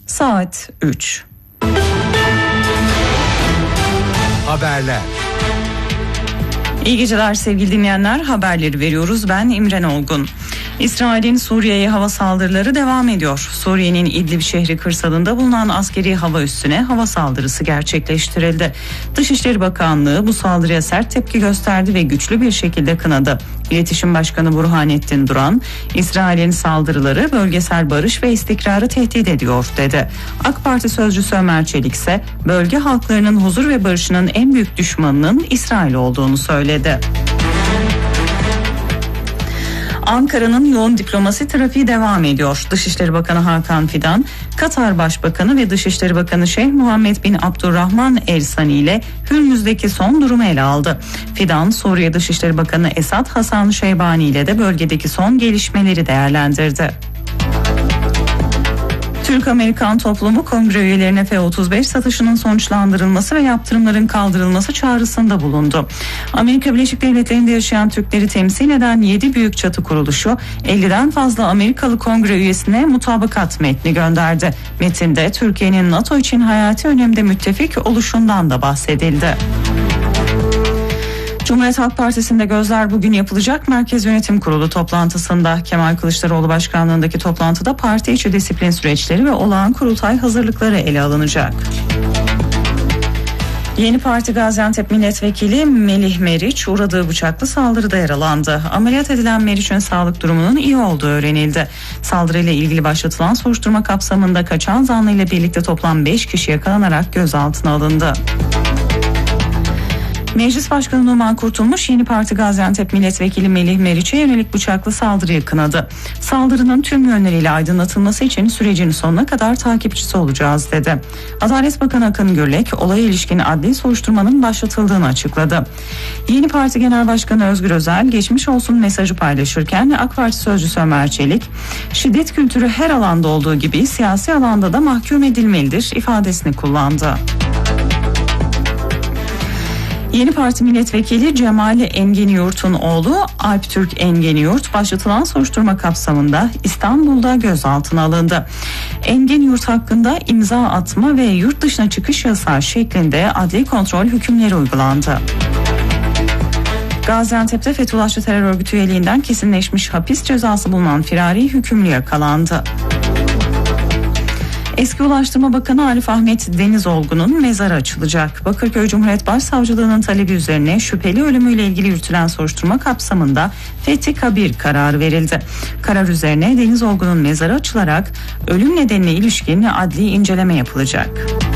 Saat 3. Haberler. İyi geceler sevgili dinleyenler, haberleri veriyoruz. Ben İmren Olgun. İsrail'in Suriye'ye hava saldırıları devam ediyor. Suriye'nin İdlib şehri kırsalında bulunan askeri hava üssüne hava saldırısı gerçekleştirildi. Dışişleri Bakanlığı bu saldırıya sert tepki gösterdi ve güçlü bir şekilde kınadı. İletişim Başkanı Burhanettin Duran, İsrail'in saldırıları bölgesel barış ve istikrarı tehdit ediyor dedi. AK Parti sözcüsü Ömer Çelik ise bölge halklarının huzur ve barışının en büyük düşmanının İsrail olduğunu söyledi. Ankara'nın yoğun diplomasi trafiği devam ediyor. Dışişleri Bakanı Hakan Fidan, Katar Başbakanı ve Dışişleri Bakanı Şeyh Muhammed bin Abdurrahman El Sani ile Hürmüz'deki son durumu ele aldı. Fidan, Suriye Dışişleri Bakanı Esad Hasan Şeybani ile de bölgedeki son gelişmeleri değerlendirdi. Türk-Amerikan toplumu kongre üyelerine F-35 satışının sonuçlandırılması ve yaptırımların kaldırılması çağrısında bulundu. Amerika Birleşik Devletleri'nde yaşayan Türkleri temsil eden 7 büyük çatı kuruluşu 50'den fazla Amerikalı kongre üyesine mutabakat metni gönderdi. Metinde Türkiye'nin NATO için hayati önemde müttefik oluşundan da bahsedildi. Cumhuriyet Halk Partisi'nde gözler bugün yapılacak Merkez Yönetim Kurulu toplantısında. Kemal Kılıçdaroğlu başkanlığındaki toplantıda parti içi disiplin süreçleri ve olağan kurultay hazırlıkları ele alınacak. Yeni Parti Gaziantep Milletvekili Melih Meriç uğradığı bıçaklı saldırıda yaralandı. Ameliyat edilen Meriç'in sağlık durumunun iyi olduğu öğrenildi. Saldırıyla ilgili başlatılan soruşturma kapsamında kaçan zanlı ile birlikte toplam 5 kişi yakalanarak gözaltına alındı. Meclis Başkanı Numan Kurtulmuş, Yeni Parti Gaziantep Milletvekili Melih Meriç'e yönelik bıçaklı saldırıyı kınadı. Saldırının tüm yönleriyle aydınlatılması için sürecin sonuna kadar takipçisi olacağız dedi. Adalet Bakanı Akın Gürlek, olaya ilişkin adli soruşturmanın başlatıldığını açıkladı. Yeni Parti Genel Başkanı Özgür Özel, geçmiş olsun mesajı paylaşırken AK Parti sözcüsü Ömer Çelik, şiddet kültürü her alanda olduğu gibi siyasi alanda da mahkum edilmelidir ifadesini kullandı. Yeni Parti Milletvekili Cemal Enginiyurt'un oğlu Alptürk Enginiyurt başlatılan soruşturma kapsamında İstanbul'da gözaltına alındı. Enginiyurt hakkında imza atma ve yurt dışına çıkış yasağı şeklinde adli kontrol hükümleri uygulandı. Gaziantep'te Fethullahçı terör örgütü üyeliğinden kesinleşmiş hapis cezası bulunan firari hükümlü yakalandı. Eski Ulaştırma Bakanı Arif Ahmet Denizolgu'nun mezarı açılacak. Bakırköy Cumhuriyet Başsavcılığı'nın talebi üzerine şüpheli ölümüyle ilgili yürütülen soruşturma kapsamında fethi kabir kararı verildi. Karar üzerine Denizolgu'nun mezarı açılarak ölüm nedenine ilişkin adli inceleme yapılacak.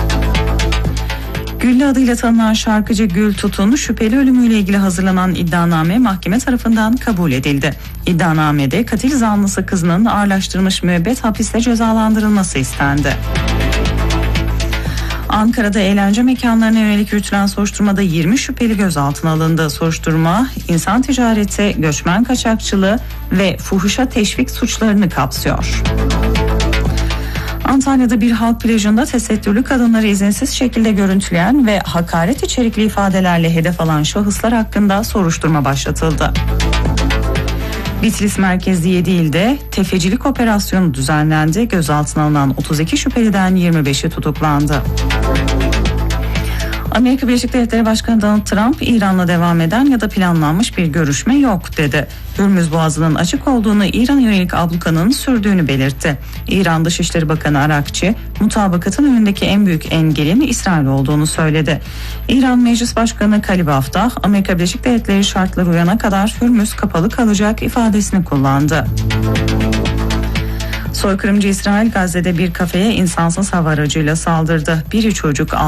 Güllü adıyla tanınan şarkıcı Gül Tutun şüpheli ölümüyle ilgili hazırlanan iddianame mahkeme tarafından kabul edildi. İddianamede katil zanlısı kızının ağırlaştırılmış müebbet hapiste cezalandırılması istendi. Ankara'da eğlence mekanlarına yönelik yürütülen soruşturmada 20 şüpheli gözaltına alındı. Soruşturma insan ticareti, göçmen kaçakçılığı ve fuhuşa teşvik suçlarını kapsıyor. Antalya'da bir halk plajında tesettürlü kadınları izinsiz şekilde görüntüleyen ve hakaret içerikli ifadelerle hedef alan şahıslar hakkında soruşturma başlatıldı. Bitlis merkezli 7 ilde tefecilik operasyonu düzenlendi. Gözaltına alınan 32 şüpheliden 25'i tutuklandı. Amerika Birleşik Devletleri Başkanı Donald Trump, İran'la devam eden ya da planlanmış bir görüşme yok dedi. Hürmüz Boğazı'nın açık olduğunu, İran'a yönelik ablukanın sürdüğünü belirtti. İran Dışişleri Bakanı Arakçi, mutabakatın önündeki en büyük engelin İsrail olduğunu söyledi. İran Meclis Başkanı Kalibaftah, Amerika Birleşik Devletleri şartları uyana kadar Hürmüz kapalı kalacak ifadesini kullandı. Soykırımcı İsrail Gazze'de bir kafeye insansız hava aracıyla saldırdı. Biri çocuk,